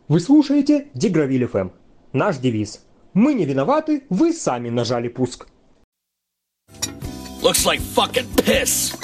Вы слушаете Дегравиль FM. Наш девиз. Мы не виноваты, вы сами нажали пуск. Looks like fucking piss.